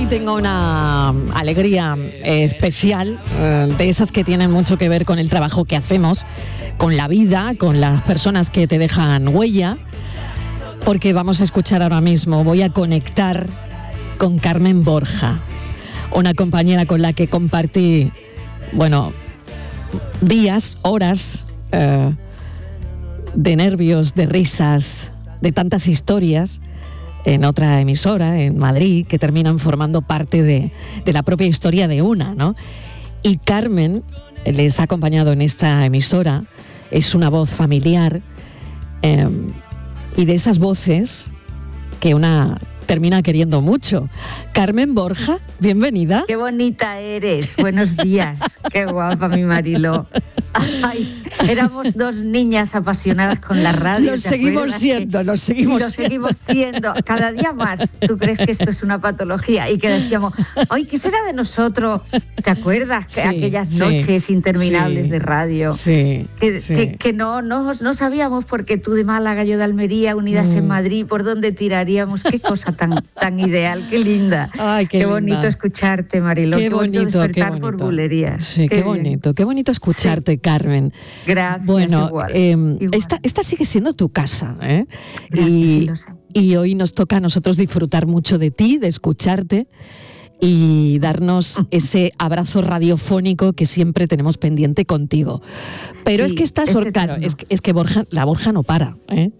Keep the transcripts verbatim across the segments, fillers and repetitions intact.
tengo una alegría eh, especial, eh, de esas que tienen mucho que ver con el trabajo que hacemos, con la vida, con las personas que te dejan huella, porque vamos a escuchar ahora mismo, voy a conectar con Carmen Borja, una compañera con la que compartí, bueno, días, horas eh, de nervios, de risas, de tantas historias, en otra emisora, en Madrid, que terminan formando parte de, de la propia historia de una, ¿no? Y Carmen les ha acompañado en esta emisora, es una voz familiar, eh, y de esas voces que una termina queriendo mucho. Carmen Borja, bienvenida. Qué bonita eres, buenos días, qué guapa mi Mariló. Ay, éramos dos niñas apasionadas con la radio. Lo seguimos siendo, que, lo seguimos y lo siendo. seguimos siendo, cada día más. ¿Tú crees que esto es una patología? Y que decíamos, ay, ¿qué será de nosotros? ¿Te acuerdas? Que Sí, aquellas sí, noches interminables sí, de radio. Sí, que, sí. que, que no, no, no sabíamos, porque tú de Málaga, yo de Almería, unidas mm. en Madrid, por dónde tiraríamos. Qué cosa tan, tan ideal, qué linda. Ay, qué, qué linda. bonito escucharte, Mariló. Qué, qué bonito, despertar qué bonito. por bulerías. Sí, qué, qué bonito, qué bonito escucharte, sí. Carmen. Gracias. Bueno, igual, eh, igual. Esta, esta sigue siendo tu casa, ¿eh? Gracias, y, sí lo sé. Y hoy nos toca a nosotros disfrutar mucho de ti, de escucharte y darnos ese abrazo radiofónico que siempre tenemos pendiente contigo. Pero sí, es que estás, claro, es que, es que Borja, la Borja no para, ¿eh?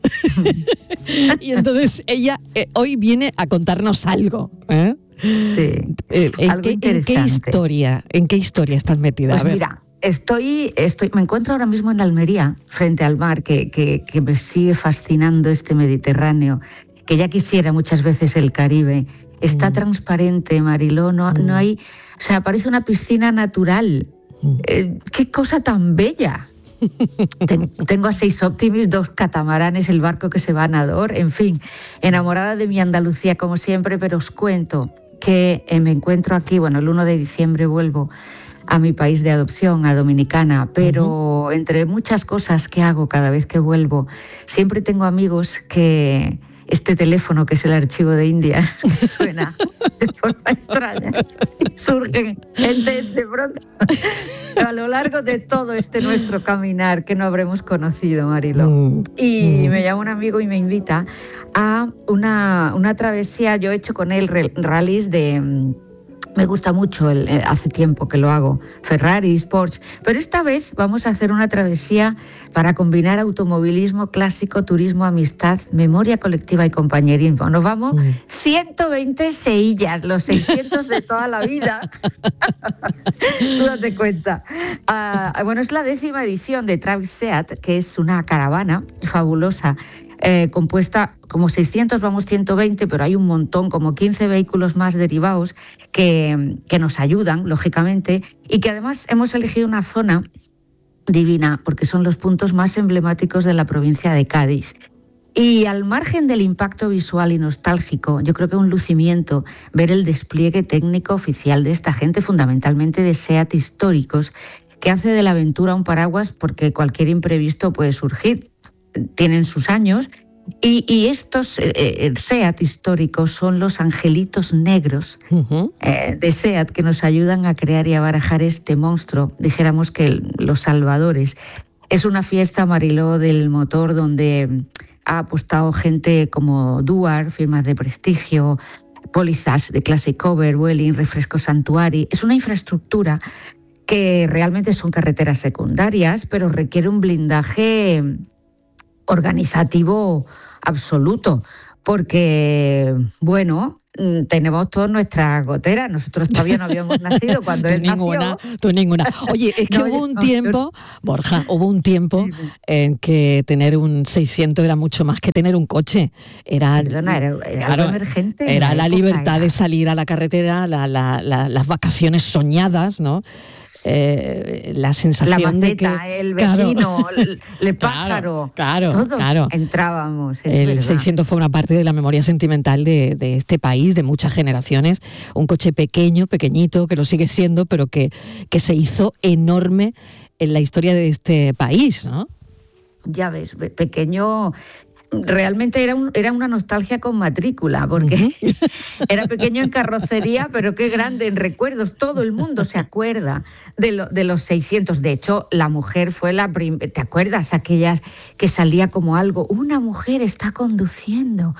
Y entonces ella eh, hoy viene a contarnos algo, ¿eh? Sí, eh, ¿en, algo qué, interesante. ¿En qué historia, en qué historia estás metida? Pues a ver. Mira, estoy, estoy, me encuentro ahora mismo en Almería, frente al mar, que, que, que me sigue fascinando este Mediterráneo, que ya quisiera muchas veces el Caribe. Está mm. transparente, Mariló, no, mm. no hay, o sea, parece una piscina natural. Mm. Eh, ¡Qué cosa tan bella! Ten, tengo a seis Optimis, dos catamaranes, el barco que se va a Nador, en fin, enamorada de mi Andalucía como siempre, pero os cuento que eh, me encuentro aquí, bueno, el primero de diciembre vuelvo a mi país de adopción, a Dominicana, pero uh-huh. entre muchas cosas que hago cada vez que vuelvo, siempre tengo amigos que este teléfono, que es el archivo de India, que suena de forma extraña, surgen entes de pronto a lo largo de todo este nuestro caminar que no habremos conocido, Mariló. Mm. Y mm. me llama un amigo y me invita a una, una travesía. Yo he hecho con él rallies de... Me gusta mucho, el, hace tiempo que lo hago, Ferraris, Porsche, pero esta vez vamos a hacer una travesía para combinar automovilismo clásico, turismo, amistad, memoria colectiva y compañerismo. Nos vamos mm. ciento veinte seillas, los seiscientos de toda la vida. Tú date cuenta. Uh, bueno, es la décima edición de Travis Seat, que es una caravana fabulosa, Eh, compuesta como seiscientos, vamos ciento veinte, pero hay un montón, como quince vehículos más derivados que, que nos ayudan, lógicamente, y que además hemos elegido una zona divina porque son los puntos más emblemáticos de la provincia de Cádiz. Y al margen del impacto visual y nostálgico, yo creo que es un lucimiento ver el despliegue técnico oficial de esta gente, fundamentalmente de SEAT históricos, que hace de la aventura un paraguas porque cualquier imprevisto puede surgir. Tienen sus años y, y estos eh, SEAT históricos son los angelitos negros uh-huh. eh, de SEAT que nos ayudan a crear y a barajar este monstruo, dijéramos que el, los salvadores. Es una fiesta, Mariló, del motor donde ha apostado gente como Duar, firmas de prestigio, pólizas de Classic Cover, Vueling, Refresco Santuari. Es una infraestructura que realmente son carreteras secundarias, pero requiere un blindaje organizativo absoluto, porque, bueno, tenemos todas nuestras goteras. Nosotros todavía no habíamos nacido cuando él ninguna, nació. Tú ninguna. Oye, es que no, hubo un no, tiempo, yo... Borja, hubo un tiempo sí, sí. en que tener un seiscientos era mucho más que tener un coche. Era, Perdona, era, era claro, algo emergente. Era la, la libertad era. de salir a la carretera, la, la, la, las vacaciones soñadas, ¿no? Eh, la sensación la maceta, de que el vecino, claro, el, el pájaro, claro, todos claro. entrábamos. Es el verdad. seiscientos fue una parte de la memoria sentimental de, de este país, de muchas generaciones. Un coche pequeño, pequeñito, que lo sigue siendo, pero que, que se hizo enorme en la historia de este país, ¿no? Ya ves, pequeño. realmente era, un, era una nostalgia con matrícula, porque uh-huh. era pequeño en carrocería, pero qué grande en recuerdos. Todo el mundo se acuerda de, lo, de los seiscientos. De hecho, la mujer fue la primera. ¿Te acuerdas? Aquellas que salía como algo, una mujer está conduciendo.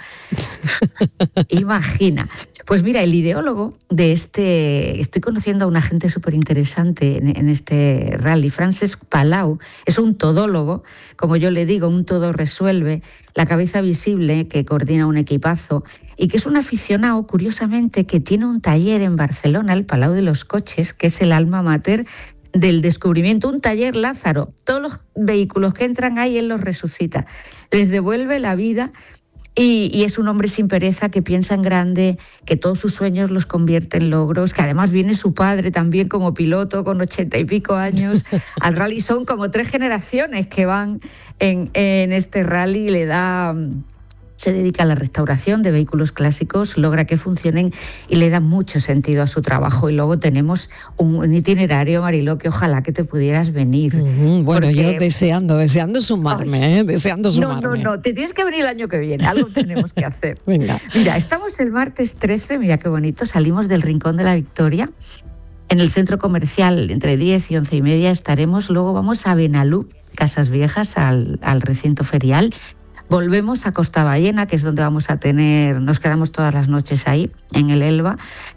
Imagina. Pues mira, el ideólogo de este... Estoy conociendo a una gente súper interesante en, en este rally. Francesc Palau es un todólogo, como yo le digo, un todo resuelve, la cabeza visible que coordina un equipazo y que es un aficionado, curiosamente, que tiene un taller en Barcelona, el Palau de los Coches, que es el alma mater del descubrimiento, un taller Lázaro. Todos los vehículos que entran ahí, él los resucita, les devuelve la vida. Y, y es un hombre sin pereza que piensa en grande, que todos sus sueños los convierte en logros, que además viene su padre también como piloto con ochenta y pico años al rally. Son como tres generaciones que van en, en este rally y le da... Se dedica a la restauración de vehículos clásicos, logra que funcionen y le da mucho sentido a su trabajo. Y luego tenemos un itinerario, Mariló, que ojalá que te pudieras venir. Uh-huh. Bueno, porque... yo deseando, deseando sumarme, ¿eh? deseando sumarme. No, no, no, te tienes que venir el año que viene, algo tenemos que hacer. Venga. Mira, estamos el martes trece, mira qué bonito, salimos del Rincón de la Victoria. En el centro comercial, entre diez y once y media estaremos. Luego vamos a Benalú, Casas Viejas, al, al recinto ferial. Volvemos a Costa Ballena, que es donde vamos a tener, nos quedamos todas las noches ahí, en el Elba.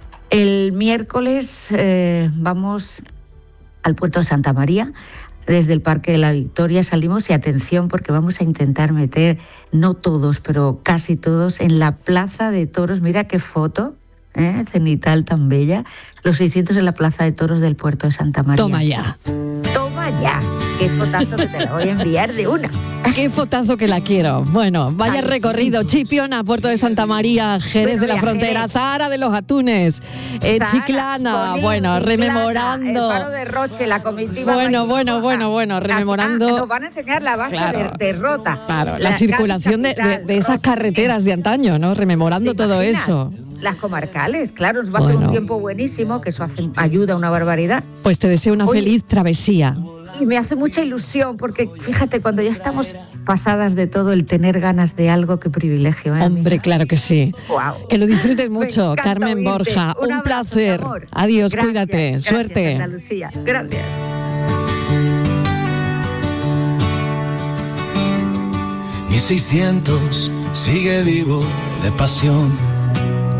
El miércoles eh, vamos al puerto de Santa María. Desde el Parque de la Victoria salimos, y atención, porque vamos a intentar meter, no todos, pero casi todos, en la Plaza de Toros. Mira qué foto, ¿eh? Cenital tan bella. Los seiscientos en la Plaza de Toros del puerto de Santa María. Toma ya. Toma ya. Qué fotazo que te la voy a enviar de una. Qué fotazo que la quiero. Bueno, vaya Ay, recorrido. Sí. Chipiona, Puerto de Santa María, Jerez bueno, de la Frontera, Jerez. Zahara de los Atunes, eh, Zahara, Chiclana, Colín, bueno, Chiclana, rememorando. El Faro de Roche, la comitiva. Bueno, bueno, bueno, bueno, rememorando. Ah, nos van a enseñar la base claro, de, de Rota. Claro, la, la circulación de, de, de esas carreteras de antaño, ¿no? Rememorando todo eso. Las comarcales, claro, nos va bueno. a hacer un tiempo buenísimo, que eso hace, ayuda a una barbaridad. Pues te deseo una Oye, feliz travesía. Y me hace mucha ilusión, porque fíjate, cuando ya estamos pasadas de todo, el tener ganas de algo, qué privilegio, ¿eh? Hombre, claro que sí. Wow. Que lo disfrutes mucho, Carmen oírte. Borja. Un, un abrazo, placer. Adiós, gracias, cuídate. Gracias, suerte. Santa Lucía. Gracias. Mi seiscientos sigue vivo de pasión.